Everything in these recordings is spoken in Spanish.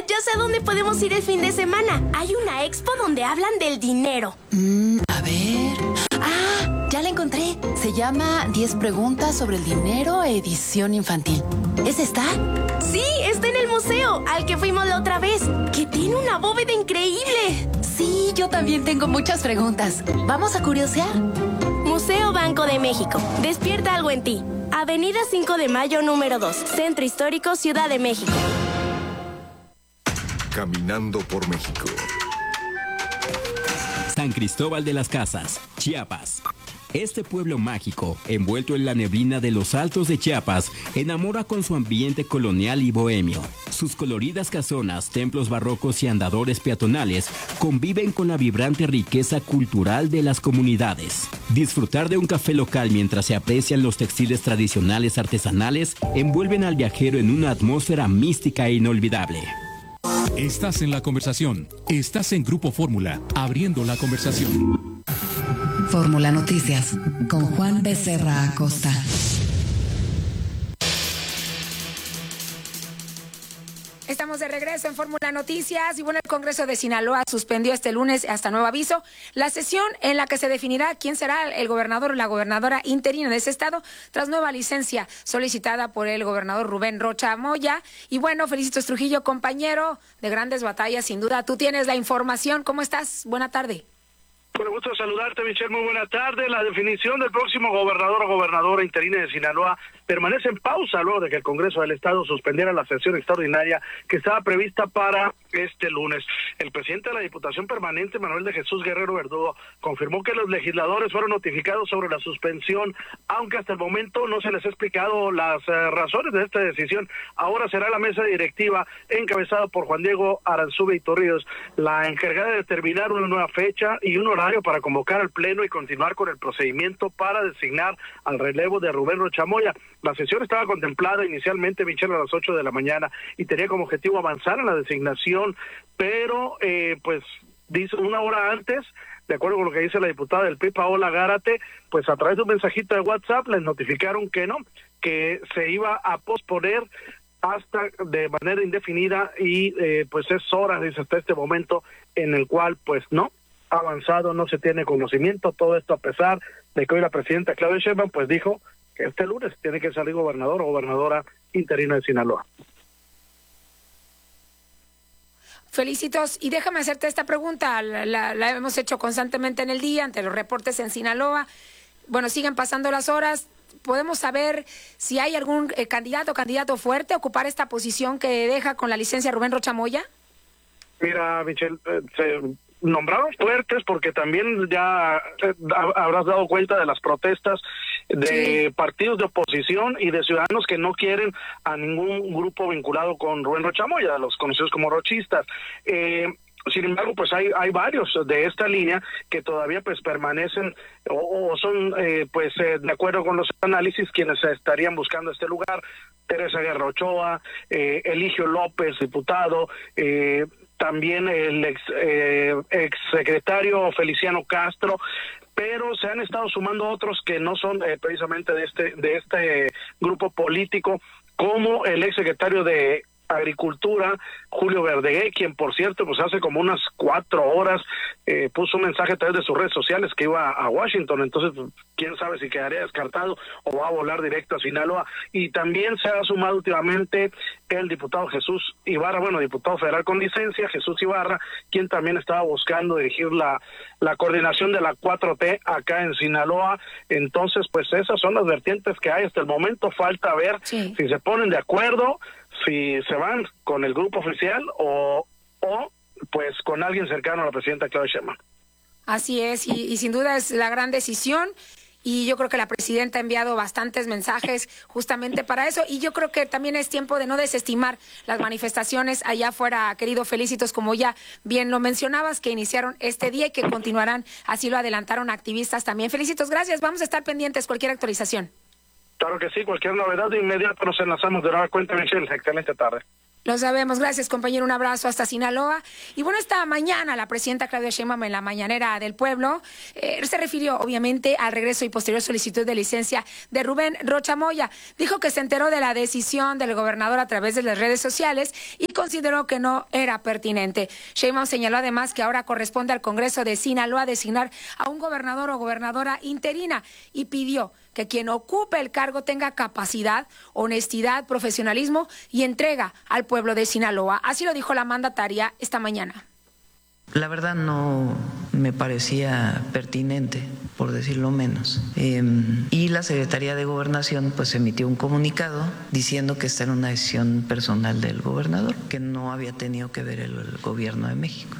Ya sé a dónde podemos ir el fin de semana. Hay una expo donde hablan del dinero. A ver... Ya la encontré. Se llama 10 preguntas sobre el dinero, edición infantil. ¿Es esta? Sí, está en el museo, al que fuimos la otra vez, que tiene una bóveda increíble. Sí, yo también tengo muchas preguntas. ¿Vamos a curiosear? Museo Banco de México. Despierta algo en ti. Avenida 5 de Mayo, número 2. Centro Histórico, Ciudad de México. Caminando por México. San Cristóbal de las Casas, Chiapas. Este pueblo mágico, envuelto en la neblina de los Altos de Chiapas, enamora con su ambiente colonial y bohemio. Sus coloridas casonas, templos barrocos y andadores peatonales conviven con la vibrante riqueza cultural de las comunidades. Disfrutar de un café local mientras se aprecian los textiles tradicionales artesanales envuelven al viajero en una atmósfera mística e inolvidable. Estás en la conversación. Estás en Grupo Fórmula, abriendo la conversación. Fórmula Noticias, con Juan Becerra Acosta. Estamos de regreso en Fórmula Noticias y bueno, el Congreso de Sinaloa suspendió este lunes hasta nuevo aviso la sesión en la que se definirá quién será el gobernador o la gobernadora interina de ese estado tras nueva licencia solicitada por el gobernador Rubén Rocha Moya. Y bueno, Felicitos Trujillo, compañero de grandes batallas, sin duda, tú tienes la información. ¿Cómo estás? Buena tarde. Bueno, gusto saludarte, Michelle, muy buena tarde. La definición del próximo gobernador o gobernadora interina de Sinaloa permanece en pausa luego de que el Congreso del Estado suspendiera la sesión extraordinaria que estaba prevista para este lunes. El presidente de la Diputación Permanente, Manuel de Jesús Guerrero Verdugo, confirmó que los legisladores fueron notificados sobre la suspensión, aunque hasta el momento no se les ha explicado las razones de esta decisión. Ahora será la mesa directiva, encabezada por Juan Diego Aranzube y Torrijos, la encargada de determinar una nueva fecha y un horario para convocar al Pleno y continuar con el procedimiento para designar al relevo de Rubén Rocha Moya. La sesión estaba contemplada inicialmente, Michelle, a las 8 de la mañana y tenía como objetivo avanzar en la designación, pero pues dice una hora antes, de acuerdo con lo que dice la diputada del PRI, Paola Gárate, pues a través de un mensajito de WhatsApp les notificaron que no, que se iba a posponer hasta de manera indefinida y pues es hora, dice, hasta este momento en el cual pues no ha avanzado, no se tiene conocimiento, todo esto a pesar de que hoy la presidenta Claudia Sheinbaum pues dijo que este lunes tiene que salir gobernador o gobernadora interina de Sinaloa. Felicitos, y déjame hacerte esta pregunta, la hemos hecho constantemente en el día, ante los reportes en Sinaloa. Bueno, siguen pasando las horas, ¿podemos saber si hay algún candidato fuerte a ocupar esta posición que deja con la licencia Rubén Rocha Moya? Mira, Michelle, nombraron fuertes porque también ya habrás dado cuenta de las protestas de partidos de oposición y de ciudadanos que no quieren a ningún grupo vinculado con Rubén Rocha Moya, los conocidos como rochistas. Sin embargo, pues hay varios de esta línea que todavía pues permanecen o son pues de acuerdo con los análisis quienes estarían buscando este lugar. Teresa Guerra Ochoa, Eligio López, diputado, también el ex secretario Feliciano Castro, pero se han estado sumando otros que no son precisamente de este grupo político, como el ex secretario de Agricultura, Julio Verdeguer, quien por cierto pues hace como unas 4 horas puso un mensaje a través de sus redes sociales que iba a Washington, entonces pues, quién sabe si quedaría descartado o va a volar directo a Sinaloa. Y también se ha sumado últimamente el diputado Jesús Ibarra, bueno, diputado federal con licencia, Jesús Ibarra, quien también estaba buscando dirigir la coordinación de la 4T acá en Sinaloa. Entonces pues esas son las vertientes que hay hasta el momento, falta ver si se ponen de acuerdo, si se van con el grupo oficial o pues con alguien cercano a la presidenta Claudia Sheinbaum. Así es, y sin duda es la gran decisión, y yo creo que la presidenta ha enviado bastantes mensajes justamente para eso, y yo creo que también es tiempo de no desestimar las manifestaciones allá afuera, querido Felicitos, como ya bien lo mencionabas, que iniciaron este día y que continuarán, así lo adelantaron activistas también. Felicitos, gracias, vamos a estar pendientes, cualquier actualización. Claro que sí, cualquier novedad de inmediato nos enlazamos de nueva cuenta, Michelle. Excelente tarde. Lo sabemos. Gracias, compañero. Un abrazo hasta Sinaloa. Y bueno, esta mañana la presidenta Claudia Sheinbaum en la mañanera del pueblo se refirió obviamente al regreso y posterior solicitud de licencia de Rubén Rocha Moya. Dijo que se enteró de la decisión del gobernador a través de las redes sociales y consideró que no era pertinente. Sheinbaum señaló además que ahora corresponde al Congreso de Sinaloa designar a un gobernador o gobernadora interina y pidió que quien ocupe el cargo tenga capacidad, honestidad, profesionalismo y entrega al pueblo de Sinaloa. Así lo dijo la mandataria esta mañana. La verdad no me parecía pertinente, por decirlo menos. Y la Secretaría de Gobernación pues emitió un comunicado diciendo que esta era una decisión personal del gobernador, que no había tenido que ver el gobierno de México.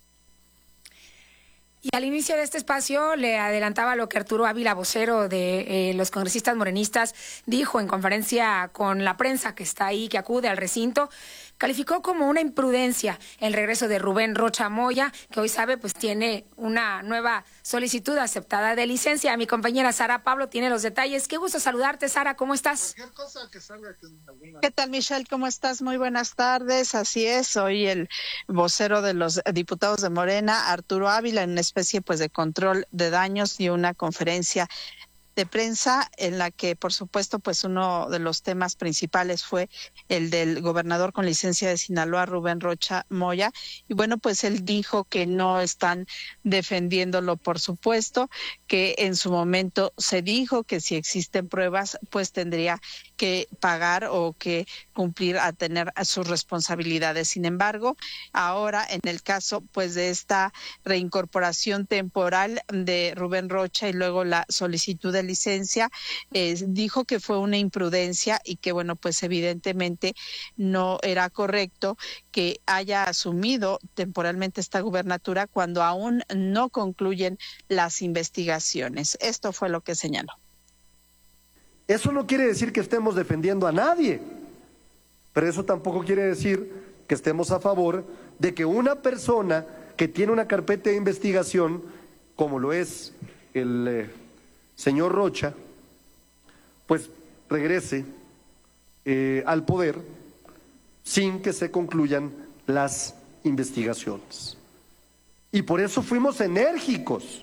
Y al inicio de este espacio le adelantaba lo que Arturo Ávila, vocero de los congresistas morenistas, dijo en conferencia con la prensa que está ahí, que acude al recinto. Calificó como una imprudencia el regreso de Rubén Rocha Moya, que hoy sabe pues tiene una nueva solicitud aceptada de licencia. Mi compañera Sara Pablo tiene los detalles. Qué gusto saludarte, Sara, ¿cómo estás? ¿Qué tal, Michelle? ¿Cómo estás? Muy buenas tardes. Así es, soy el vocero de los diputados de Morena, Arturo Ávila, en una especie pues de control de daños y una conferencia de prensa en la que, por supuesto, pues uno de los temas principales fue el del gobernador con licencia de Sinaloa, Rubén Rocha Moya. Y bueno, pues él dijo que no están defendiéndolo, por supuesto, que en su momento se dijo que si existen pruebas, pues tendría que pagar o que cumplir a tener sus responsabilidades. Sin embargo, ahora en el caso pues de esta reincorporación temporal de Rubén Rocha y luego la solicitud de licencia, dijo que fue una imprudencia y que bueno, pues evidentemente no era correcto que haya asumido temporalmente esta gubernatura cuando aún no concluyen las investigaciones. Esto fue lo que señaló. Eso no quiere decir que estemos defendiendo a nadie, pero eso tampoco quiere decir que estemos a favor de que una persona que tiene una carpeta de investigación, como lo es el señor Rocha, pues regrese al poder sin que se concluyan las investigaciones. Y por eso fuimos enérgicos.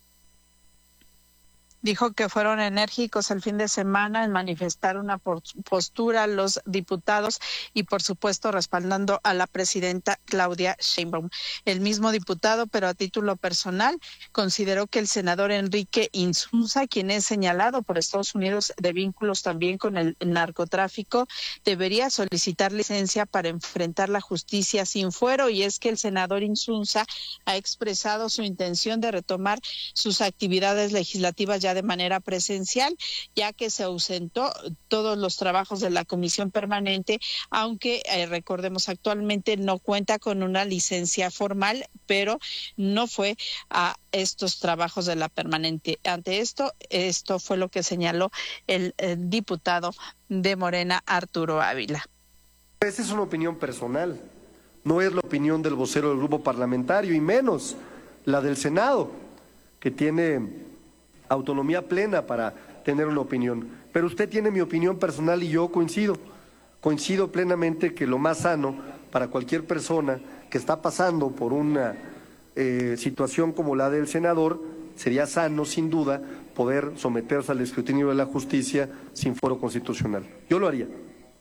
Dijo que fueron enérgicos el fin de semana en manifestar una postura los diputados y, por supuesto, respaldando a la presidenta Claudia Sheinbaum. El mismo diputado, pero a título personal, consideró que el senador Enrique Insunza, quien es señalado por Estados Unidos de vínculos también con el narcotráfico, debería solicitar licencia para enfrentar la justicia sin fuero. Y es que el senador Insunza ha expresado su intención de retomar sus actividades legislativas ya de manera presencial, ya que se ausentó todos los trabajos de la comisión permanente, aunque recordemos actualmente no cuenta con una licencia formal, pero no fue a estos trabajos de la permanente. Ante esto fue lo que señaló el diputado de Morena, Arturo Ávila. Esa es una opinión personal, no es la opinión del vocero del grupo parlamentario y menos la del Senado, que tiene autonomía plena para tener una opinión. Pero usted tiene mi opinión personal y yo coincido plenamente que lo más sano para cualquier persona que está pasando por una situación como la del senador, sería sano sin duda poder someterse al escrutinio de la justicia sin fuero constitucional. Yo lo haría.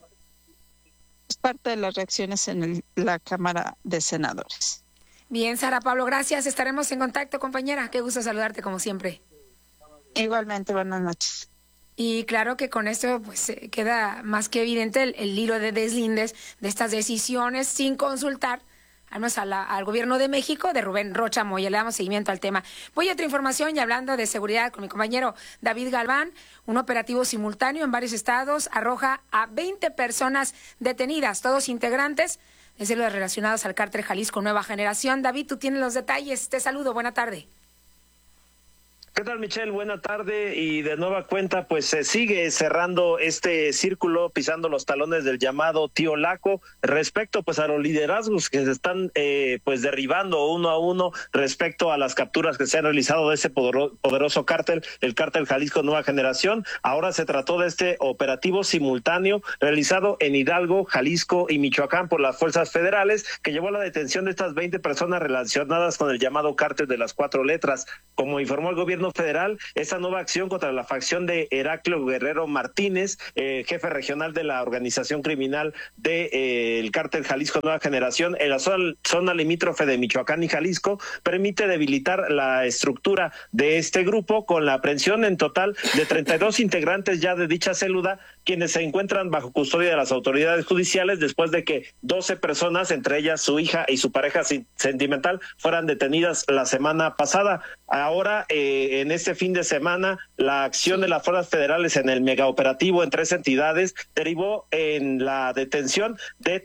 Es parte de las reacciones en la Cámara de Senadores. Bien, Sara Pablo, gracias. Estaremos en contacto, compañera. Qué gusto saludarte como siempre. Igualmente, buenas noches. Y claro que con esto pues queda más que evidente el hilo de deslindes de estas decisiones sin consultar además al gobierno de México de Rubén Rocha Moya. Le damos seguimiento al tema. Voy a otra información y hablando de seguridad con mi compañero David Galván, un operativo simultáneo en varios estados arroja a 20 personas detenidas, todos integrantes de células relacionadas al cártel Jalisco Nueva Generación. David, tú tienes los detalles. Te saludo. Buena tarde. ¿Qué tal, Michelle? Buena tarde, y de nueva cuenta pues se sigue cerrando este círculo, pisando los talones del llamado tío Laco, respecto pues a los liderazgos que se están pues derribando uno a uno respecto a las capturas que se han realizado de ese poderoso cártel, el cártel Jalisco Nueva Generación. Ahora se trató de este operativo simultáneo realizado en Hidalgo, Jalisco y Michoacán por las fuerzas federales, que llevó a la detención de estas 20 personas relacionadas con el llamado cártel de las 4 letras. Como informó el gobierno federal, esta nueva acción contra la facción de Heraclio Guerrero Martínez, jefe regional de la organización criminal del cártel Jalisco Nueva Generación en la zona limítrofe de Michoacán y Jalisco, permite debilitar la estructura de este grupo con la aprehensión en total de 32 integrantes ya de dicha célula, quienes se encuentran bajo custodia de las autoridades judiciales después de que 12 personas, entre ellas su hija y su pareja sentimental, fueran detenidas la semana pasada. Ahora, en este fin de semana, la acción de las fuerzas federales en el megaoperativo en 3 entidades derivó en la detención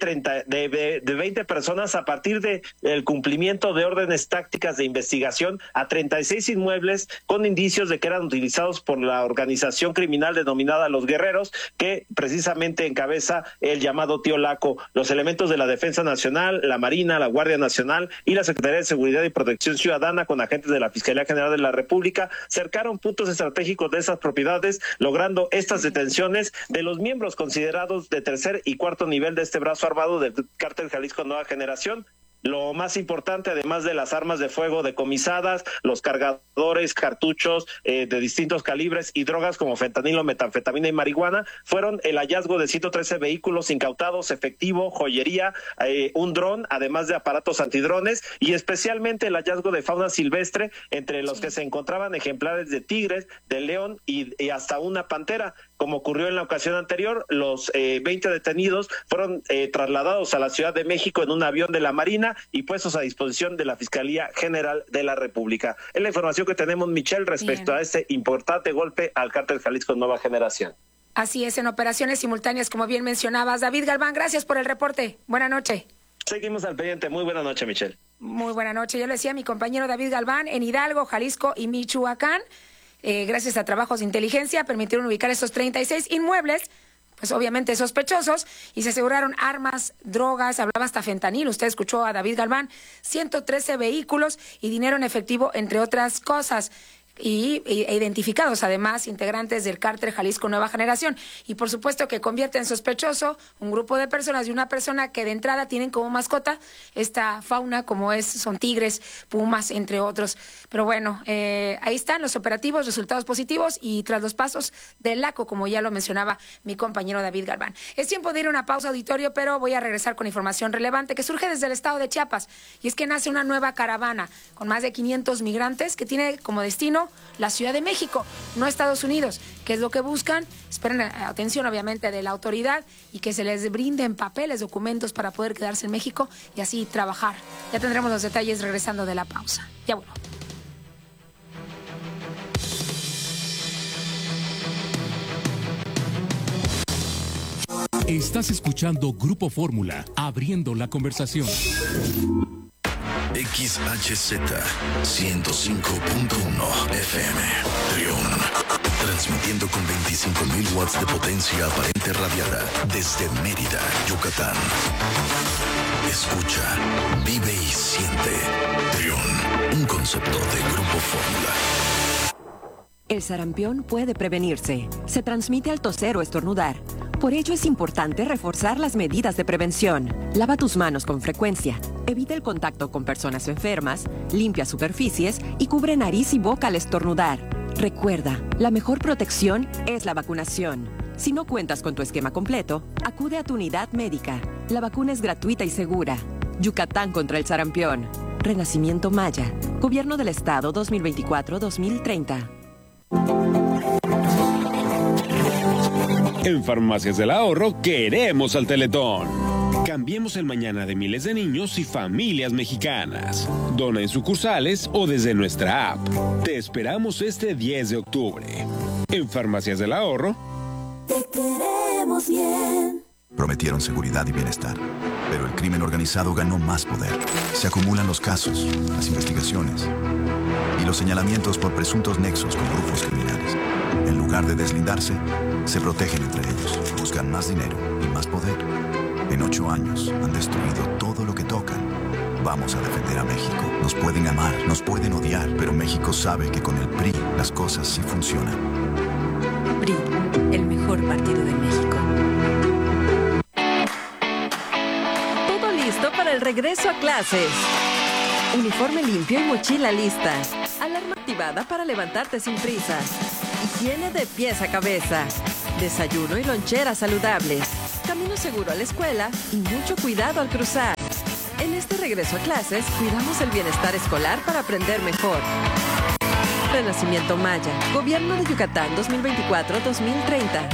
de 20 personas a partir de el cumplimiento de órdenes tácticas de investigación a 36 inmuebles con indicios de que eran utilizados por la organización criminal denominada Los Guerreros, que precisamente encabeza el llamado tío Laco. Los elementos de la Defensa Nacional, la Marina, la Guardia Nacional y la Secretaría de Seguridad y Protección Ciudadana, con agentes de la Fiscalía General de la República, cercaron puntos estratégicos de esas propiedades, logrando estas detenciones de los miembros considerados de tercer y cuarto nivel de este brazo armado del cártel Jalisco Nueva Generación. Lo más importante, además de las armas de fuego decomisadas, los cargadores, cartuchos de distintos calibres y drogas como fentanilo, metanfetamina y marihuana, fueron el hallazgo de 113 vehículos incautados, efectivo, joyería, un dron, además de aparatos antidrones, y especialmente el hallazgo de fauna silvestre, entre los que se encontraban ejemplares de tigres, de león y hasta una pantera. Como ocurrió en la ocasión anterior, los 20 detenidos fueron trasladados a la Ciudad de México en un avión de la Marina y puestos a disposición de la Fiscalía General de la República. Es la información que tenemos, Michelle, respecto a este importante golpe al cártel Jalisco Nueva Generación. Así es, en operaciones simultáneas, como bien mencionabas. David Galván, gracias por el reporte. Buenas noches. Seguimos al pendiente. Muy buena noche, Michelle. Muy buena noche. Yo le decía a mi compañero David Galván, en Hidalgo, Jalisco y Michoacán, gracias a trabajos de inteligencia, permitieron ubicar estos 36 inmuebles, pues obviamente sospechosos, y se aseguraron armas, drogas, hablaba hasta fentanil, usted escuchó a David Galván, 113 vehículos y dinero en efectivo, entre otras cosas. Y identificados además integrantes del cártel Jalisco Nueva Generación, y por supuesto que convierte en sospechoso un grupo de personas y una persona que de entrada tienen como mascota esta fauna, como son tigres, pumas, entre otros. Pero bueno, ahí están los operativos, resultados positivos y tras los pasos del Laco, como ya lo mencionaba mi compañero David Galván. Es tiempo de ir a una pausa, auditorio, pero voy a regresar con información relevante que surge desde el estado de Chiapas, y es que nace una nueva caravana con más de 500 migrantes que tiene como destino la Ciudad de México, no Estados Unidos. ¿Qué es lo que buscan? Esperan atención, obviamente, de la autoridad y que se les brinden papeles, documentos para poder quedarse en México y así trabajar. Ya tendremos los detalles regresando de la pausa. Ya vuelvo. Estás escuchando Grupo Fórmula, abriendo la conversación. XHZ 105.1 FM Trión, transmitiendo con 25.000 watts de potencia aparente radiada desde Mérida, Yucatán. Escucha, vive y siente. Trión, un concepto de Grupo Fórmula. El sarampión puede prevenirse. Se transmite al toser o estornudar. Por ello es importante reforzar las medidas de prevención. Lava tus manos con frecuencia. Evita el contacto con personas enfermas. Limpia superficies y cubre nariz y boca al estornudar. Recuerda, la mejor protección es la vacunación. Si no cuentas con tu esquema completo, acude a tu unidad médica. La vacuna es gratuita y segura. Yucatán contra el sarampión. Renacimiento Maya. Gobierno del Estado 2024-2030. En Farmacias del Ahorro queremos al Teletón. Cambiemos el mañana de miles de niños y familias mexicanas. Dona en sucursales o desde nuestra app. Te esperamos este 10 de octubre. En Farmacias del Ahorro. Te queremos bien. Prometieron seguridad y bienestar, pero el crimen organizado ganó más poder. Se acumulan los casos, las investigaciones y los señalamientos por presuntos nexos con grupos criminales. En lugar de deslindarse, se protegen entre ellos, buscan más dinero y más poder. En 8 años han destruido todo lo que tocan. Vamos a defender a México. Nos pueden amar, nos pueden odiar, pero México sabe que con el PRI las cosas sí funcionan. PRI, el mejor partido de México. Todo listo para el regreso a clases. Uniforme limpio y mochila lista. Alarma activada para levantarte sin prisa. Higiene de pies a cabeza. Desayuno y lonchera saludables. Camino seguro a la escuela y mucho cuidado al cruzar. En este regreso a clases, cuidamos el bienestar escolar para aprender mejor. Renacimiento Maya, Gobierno de Yucatán 2024-2030.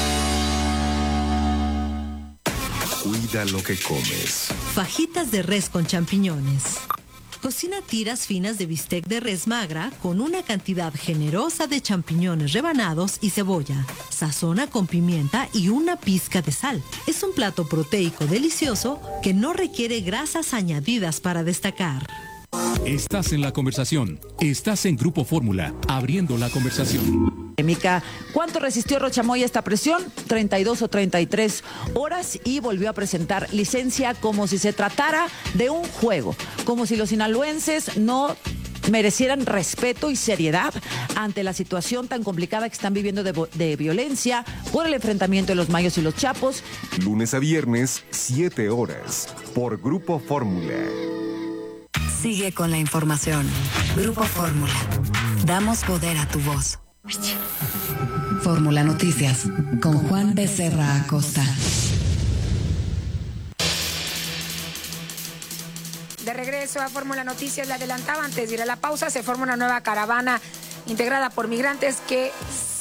Cuida lo que comes. Fajitas de res con champiñones. Cocina tiras finas de bistec de res magra con una cantidad generosa de champiñones rebanados y cebolla. Sazona con pimienta y una pizca de sal. Es un plato proteico delicioso que no requiere grasas añadidas para destacar. Estás en la conversación. Estás en Grupo Fórmula, abriendo la conversación. ¿Cuánto resistió Rochamoy a esta presión? 32 o 33 horas y volvió a presentar licencia como si se tratara de un juego, como si los sinaloenses no merecieran respeto y seriedad ante la situación tan complicada que están viviendo de violencia por el enfrentamiento de los Mayos y los Chapos. Lunes a viernes, 7 horas, por Grupo Fórmula. Sigue con la información. Grupo Fórmula. Damos poder a tu voz. Fórmula Noticias con Juan Becerra Acosta. De regreso a Fórmula Noticias, le adelantaba antes de ir a la pausa, se forma una nueva caravana integrada por migrantes que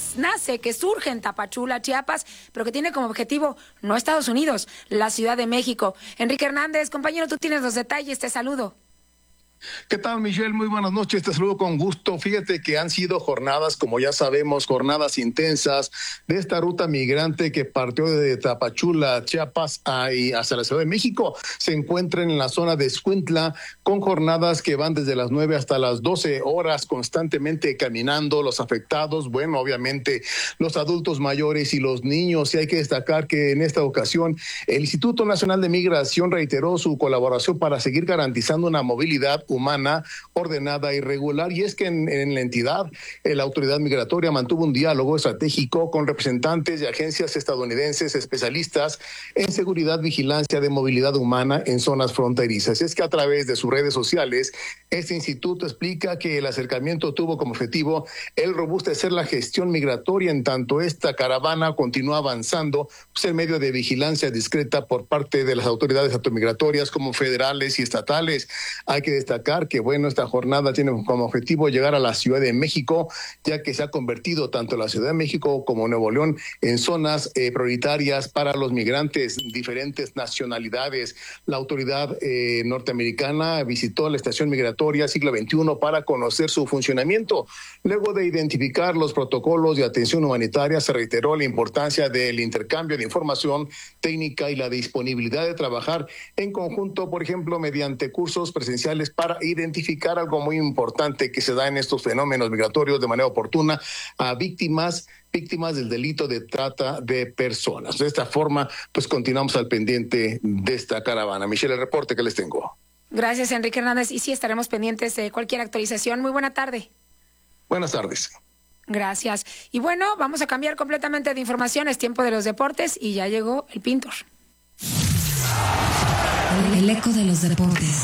surge en Tapachula, Chiapas, pero que tiene como objetivo no Estados Unidos, la Ciudad de México. Enrique Hernández, compañero, tú tienes los detalles, te saludo. ¿Qué tal, Michelle? Muy buenas noches, te saludo con gusto. Fíjate que han sido jornadas, como ya sabemos, jornadas intensas de esta ruta migrante que partió de Tapachula, Chiapas, y hacia la Ciudad de México. Se encuentran en la zona de Escuintla con jornadas que van desde las 9 hasta las 12 horas constantemente caminando. Los afectados, bueno, obviamente los adultos mayores y los niños. Y hay que destacar que en esta ocasión el Instituto Nacional de Migración reiteró su colaboración para seguir garantizando una movilidad humana, ordenada y regular, y es que en la entidad la autoridad migratoria mantuvo un diálogo estratégico con representantes de agencias estadounidenses especialistas en seguridad, vigilancia de movilidad humana en zonas fronterizas. Es que a través de sus redes sociales, este instituto explica que el acercamiento tuvo como objetivo el robustecer la gestión migratoria, en tanto esta caravana continúa avanzando en medio de vigilancia discreta por parte de las autoridades migratorias como federales y estatales. Hay que destacar que, bueno, esta jornada tiene como objetivo llegar a la Ciudad de México, ya que se ha convertido tanto la Ciudad de México como Nuevo León en zonas prioritarias para los migrantes, diferentes nacionalidades. La autoridad norteamericana visitó la estación migratoria siglo XXI para conocer su funcionamiento. Luego de identificar los protocolos de atención humanitaria, se reiteró la importancia del intercambio de información técnica y la disponibilidad de trabajar en conjunto, por ejemplo, mediante cursos presenciales para identificar algo muy importante que se da en estos fenómenos migratorios de manera oportuna a víctimas del delito de trata de personas. De esta forma, pues continuamos al pendiente de esta caravana. Michelle, el reporte que les tengo. Gracias, Enrique Hernández. Y sí, estaremos pendientes de cualquier actualización. Muy buena tarde. Buenas tardes. Gracias. Y bueno, vamos a cambiar completamente de información. Es tiempo de los deportes y ya llegó el Pintor. El eco de los deportes.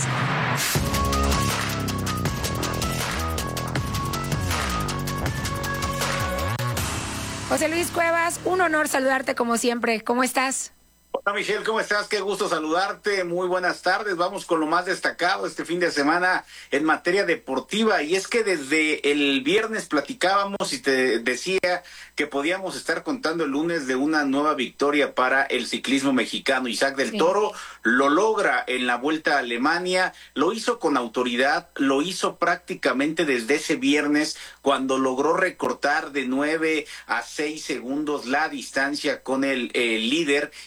José Luis Cuevas, un honor saludarte como siempre. ¿Cómo estás? Hola Michelle, ¿cómo estás? Qué gusto saludarte, muy buenas tardes. Vamos con lo más destacado este fin de semana en materia deportiva, y es que desde el viernes platicábamos y te decía que podíamos estar contando el lunes de una nueva victoria para el ciclismo mexicano. Isaac del Toro lo logra en la Vuelta a Alemania, lo hizo con autoridad, lo hizo prácticamente desde ese viernes cuando logró recortar de 9 a 6 segundos la distancia con el líder, y todavía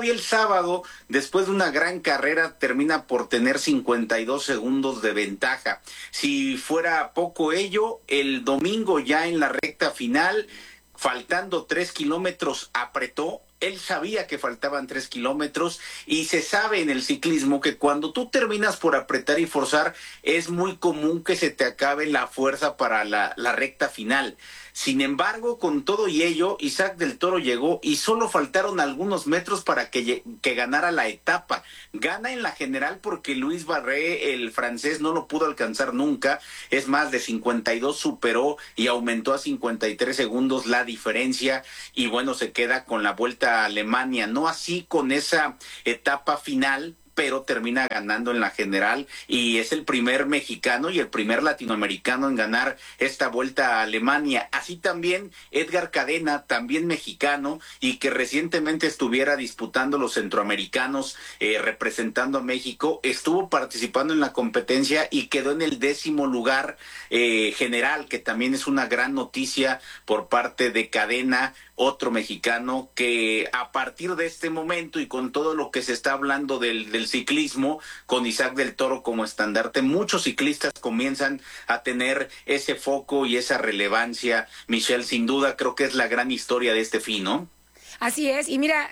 todavía el sábado, después de una gran carrera, termina por tener 52 segundos de ventaja. Si fuera poco ello, el domingo ya en la recta final, faltando 3 kilómetros, apretó. Él sabía que faltaban 3 kilómetros y se sabe en el ciclismo que cuando tú terminas por apretar y forzar es muy común que se te acabe la fuerza para la recta final. Sin embargo, con todo y ello, Isaac del Toro llegó y solo faltaron algunos metros para que ganara la etapa. Gana en la general porque Luis Barré, el francés, no lo pudo alcanzar nunca. Es más, de 52 superó y aumentó a 53 segundos la diferencia. Y bueno, se queda con la Vuelta a Alemania. No así con esa etapa final, pero termina ganando en la general y es el primer mexicano y el primer latinoamericano en ganar esta Vuelta a Alemania. Así también Edgar Cadena, también mexicano y que recientemente estuviera disputando los centroamericanos representando a México, estuvo participando en la competencia y quedó en el 10º lugar general, que también es una gran noticia por parte de Cadena, otro mexicano que a partir de este momento y con todo lo que se está hablando del ciclismo, con Isaac del Toro como estandarte, muchos ciclistas comienzan a tener ese foco y esa relevancia. Michelle, sin duda creo que es la gran historia de este fin, ¿no? Así es, y mira,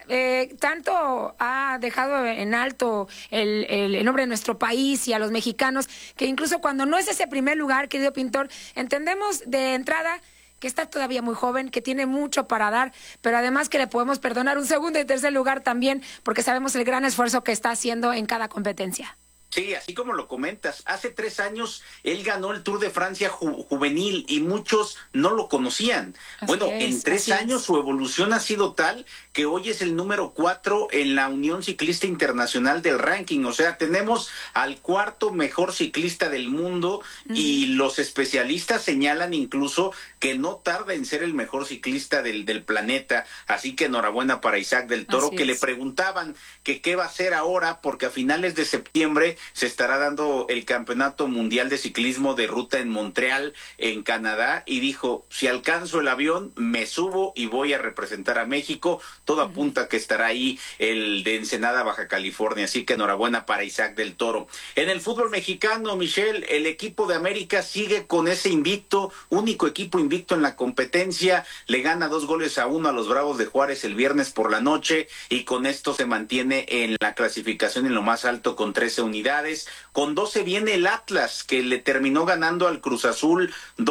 tanto ha dejado en alto el nombre de nuestro país y a los mexicanos, que incluso cuando no es ese primer lugar, querido Pintor, entendemos de entrada que está todavía muy joven, que tiene mucho para dar, pero además que le podemos perdonar un segundo y tercer lugar también, porque sabemos el gran esfuerzo que está haciendo en cada competencia. Sí, así como lo comentas, hace 3 años él ganó el Tour de Francia juvenil y muchos no lo conocían. En 3 años su evolución ha sido tal que hoy es el número 4 en la Unión Ciclista Internacional del ranking. O sea, tenemos al 4º mejor ciclista del mundo y los especialistas señalan incluso que no tarda en ser el mejor ciclista del planeta. Así que enhorabuena para Isaac del Toro, que le preguntaban que qué va a hacer ahora porque a finales de septiembre se estará dando el Campeonato Mundial de Ciclismo de Ruta en Montreal, en Canadá, y dijo, si alcanzo el avión, me subo y voy a representar a México. Todo apunta que estará ahí el de Ensenada, Baja California, así que enhorabuena para Isaac del Toro. En el fútbol mexicano, Michelle, el equipo de América sigue con ese invicto, único equipo invicto en la competencia, le gana 2-1 a los Bravos de Juárez el viernes por la noche, y con esto se mantiene en la clasificación en lo más alto con 13 unidades. Con 12 viene el Atlas, que le terminó ganando al Cruz Azul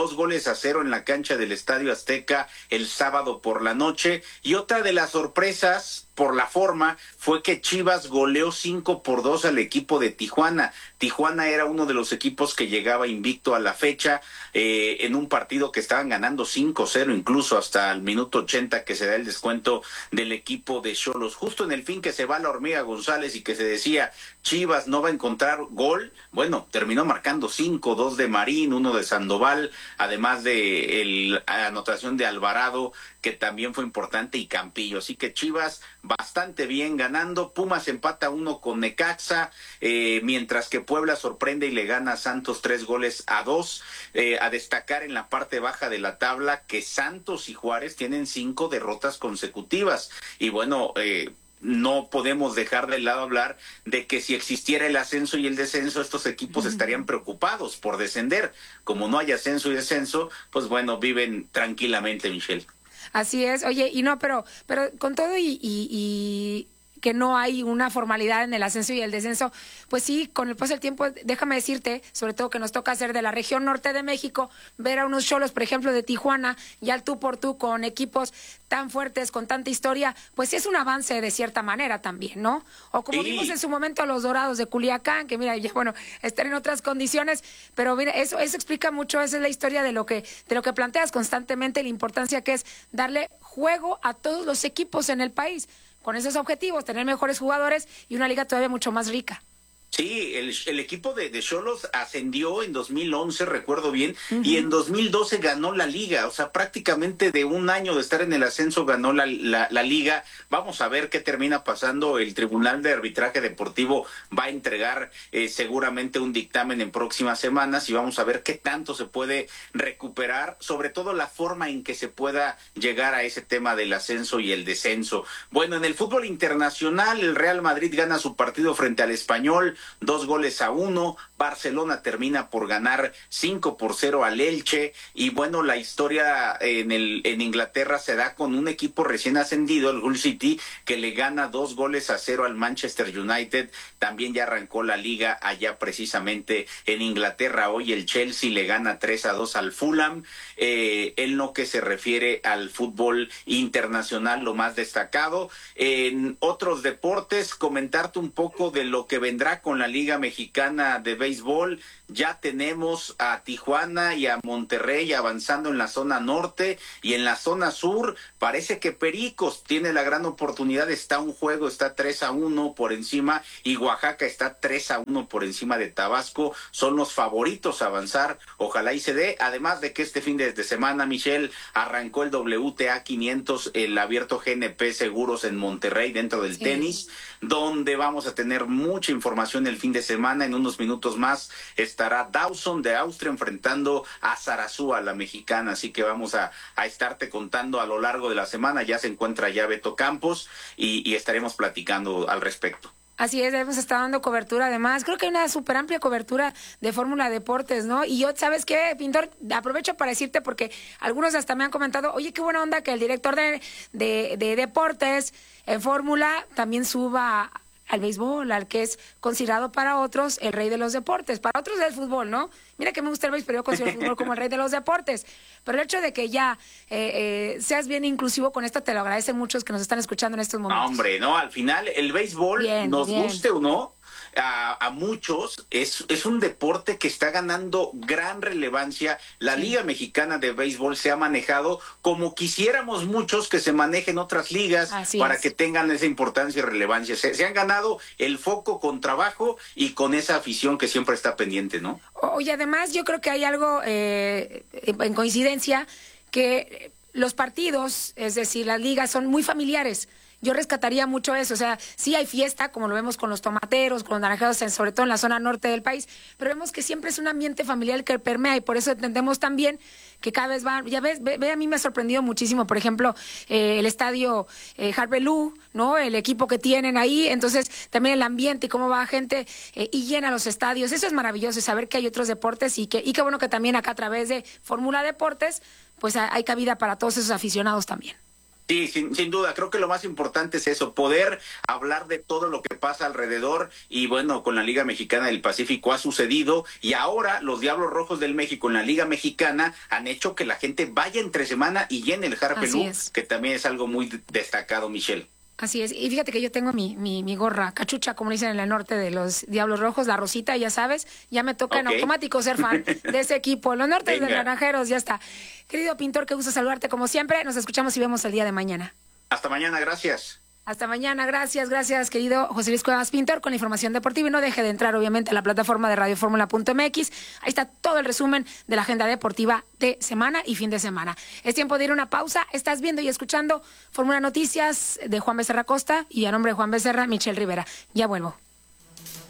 2-0 en la cancha del Estadio Azteca el sábado por la noche. Y otra de las sorpresas por la forma fue que Chivas goleó 5-2 al equipo de Tijuana. Tijuana era uno de los equipos que llegaba invicto a la fecha en un partido que estaban ganando 5-0 incluso hasta el minuto 80 que se da el descuento del equipo de Xolos. Justo en el fin que se va la Hormiga González y que se decía Chivas no va a encontrar gol, bueno, terminó marcando 5, 2 de Marín, 1 de Sandoval, además de la anotación de Alvarado, que también fue importante, y Campillo. Así que Chivas bastante bien ganando. Pumas empata 1 con Necaxa, mientras que Puebla sorprende y le gana a Santos 3-2. A destacar en la parte baja de la tabla que Santos y Juárez tienen 5 derrotas consecutivas. Y bueno, no podemos dejar de lado hablar de que si existiera el ascenso y el descenso, estos equipos estarían preocupados por descender. Como no hay ascenso y descenso, pues bueno, viven tranquilamente, Michelle. Así es, oye, y no, pero con todo y que no hay una formalidad en el ascenso y el descenso, pues sí, con el paso del tiempo, déjame decirte, sobre todo que nos toca ser de la región norte de México, ver a unos Xolos, por ejemplo, de Tijuana, ya al tú por tú con equipos tan fuertes, con tanta historia, pues sí es un avance de cierta manera también, ¿no? O como vimos en su momento a los Dorados de Culiacán, que mira, ya bueno, están en otras condiciones, pero mira, eso explica mucho, esa es la historia de lo que planteas constantemente, la importancia que es darle juego a todos los equipos en el país, con esos objetivos, tener mejores jugadores y una liga todavía mucho más rica. Sí, el equipo de Xolos ascendió en 2011, recuerdo bien, y en 2012 ganó la liga. O sea, prácticamente de un año de estar en el ascenso ganó la liga. Vamos a ver qué termina pasando. El Tribunal de Arbitraje Deportivo va a entregar seguramente un dictamen en próximas semanas y vamos a ver qué tanto se puede recuperar, sobre todo la forma en que se pueda llegar a ese tema del ascenso y el descenso. Bueno, en el fútbol internacional, el Real Madrid gana su partido frente al Español, 2-1. Barcelona termina por ganar 5-0 al Elche. Y bueno, la historia en Inglaterra se da con un equipo recién ascendido, el Hull City, que le gana 2-0 al Manchester United. También ya arrancó la liga allá precisamente en Inglaterra. Hoy el Chelsea le gana 3-2 al Fulham. En lo que se refiere al fútbol internacional, lo más destacado. En otros deportes, comentarte un poco de lo que vendrá con la Liga Mexicana de Béisbol. Ya tenemos a Tijuana y a Monterrey avanzando en la zona norte, y en la zona sur parece que Pericos tiene la gran oportunidad. Está un juego, está 3-1 por encima, y Oaxaca está 3-1 por encima de Tabasco. Son los favoritos a avanzar, ojalá y se dé. Además de que este fin de semana, Michelle, arrancó el WTA 500, el abierto GNP Seguros en Monterrey, dentro del tenis, donde vamos a tener mucha información el fin de semana. En unos minutos más estará Dawson de Austria enfrentando a Zarazúa, la mexicana, así que vamos a estarte contando a lo largo de la semana. Ya se encuentra ya Beto Campos y estaremos platicando al respecto. Así es, hemos estado dando cobertura. Además, creo que hay una súper amplia cobertura de Fórmula Deportes, ¿no? Y yo, ¿sabes qué, Pintor? Aprovecho para decirte, porque algunos hasta me han comentado, oye, qué buena onda que el director de deportes en Fórmula también suba al béisbol, al que es considerado para otros el rey de los deportes. Para otros es el fútbol, ¿no? Mira que me gusta el béisbol, pero yo considero el fútbol como el rey de los deportes. Pero el hecho de que ya seas bien inclusivo con esto, te lo agradecen muchos que nos están escuchando en estos momentos. No, hombre, no, al final el béisbol, nos guste o no, a muchos es un deporte que está ganando gran relevancia. La Liga Mexicana de Béisbol se ha manejado como quisiéramos muchos que se manejen otras ligas, para que tengan esa importancia y relevancia. Se han ganado el foco con trabajo y con esa afición que siempre está pendiente, ¿no? Oye, además yo creo que hay algo en coincidencia, que los partidos, es decir, las ligas son muy familiares. Yo rescataría mucho eso. O sea, sí hay fiesta, como lo vemos con los tomateros, con los naranjeros, sobre todo en la zona norte del país, pero vemos que siempre es un ambiente familiar que permea, y por eso entendemos también que cada vez van, ya ves, a mí me ha sorprendido muchísimo, por ejemplo, el estadio Harvelú, ¿no? El equipo que tienen ahí, entonces también el ambiente y cómo va gente y llena los estadios. Eso es maravilloso, saber que hay otros deportes, y qué bueno que también acá a través de Fórmula Deportes, pues hay cabida para todos esos aficionados también. Sí, sin duda, creo que lo más importante es eso, poder hablar de todo lo que pasa alrededor. Y bueno, con la Liga Mexicana del Pacífico ha sucedido, y ahora los Diablos Rojos del México en la Liga Mexicana han hecho que la gente vaya entre semana y llene el Harpelú, que también es algo muy destacado, Michelle. Así es, y fíjate que yo tengo mi gorra, cachucha, como dicen en el norte, de los Diablos Rojos, la rosita, ya sabes, ya me toca en automático ser fan de ese equipo. Los nortes de Naranjeros, ya está. Querido Pintor, qué gusto saludarte como siempre. Nos escuchamos y vemos el día de mañana. Hasta mañana, gracias. Hasta mañana, gracias, querido José Luis Cuevas Pintor, con la información deportiva. Y no deje de entrar, obviamente, a la plataforma de radioformula.mx. Ahí está todo el resumen de la agenda deportiva de semana y fin de semana. Es tiempo de ir a una pausa. Estás viendo y escuchando Fórmula Noticias de Juan Becerra Costa, y a nombre de Juan Becerra, Michelle Rivera. Ya vuelvo.